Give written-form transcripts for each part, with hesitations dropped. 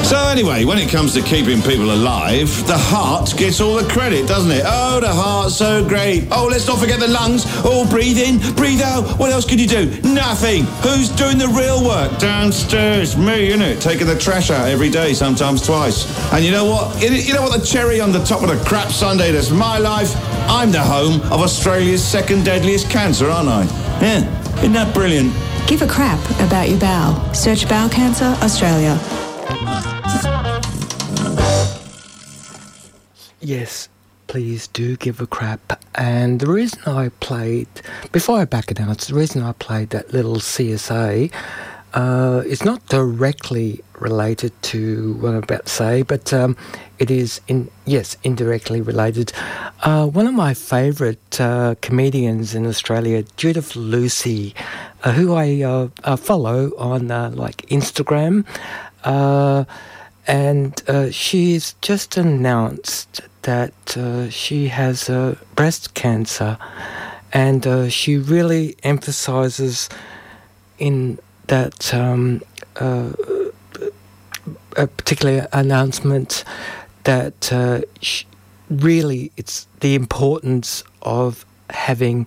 So anyway, when it comes to keeping people alive, the heart gets all the credit, doesn't it? Oh, the heart's so great. Oh, let's not forget the lungs. Oh, breathe in, breathe out. What else can you do? Nothing. Who's doing the real work? Downstairs, me, innit? Taking the trash out every day, sometimes twice. And you know what? You know what the cherry on the top of the crap sundae that's my life? I'm the home of Australia's second deadliest cancer, aren't I? Yeah, isn't that brilliant? Give a crap about your bowel. Search Bowel Cancer Australia. Yes, please do give a crap. And the reason I played, before I back it out, the reason I played that little CSA is not directly related to what I'm about to say, but it is, indirectly related. One of my favourite comedians in Australia, Judith Lucy, who I follow on like Instagram, and she's just announced that she has breast cancer, and she really emphasises in that a particular announcement that really it's the importance of having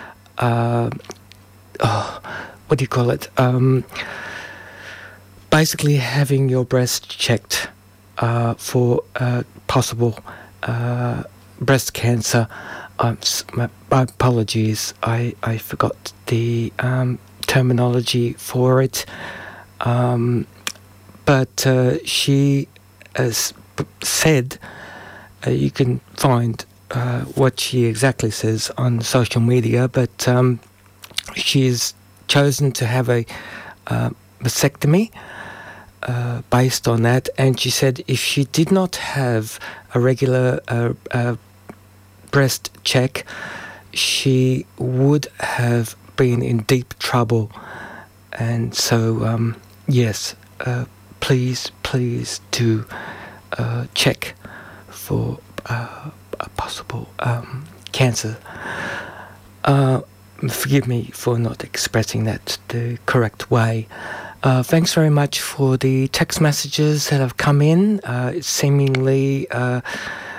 what do you call it? Basically having your breast checked for possible breast cancer. My apologies, I forgot the terminology for it. But she has said, you can find what she exactly says on social media, but she's chosen to have a mastectomy based on that, and she said if she did not have a regular breast check, she would have been in deep trouble. And so, yes, please do check for a possible cancer. Forgive me for not expressing that the correct way. Thanks very much for the text messages that have come in. Seemingly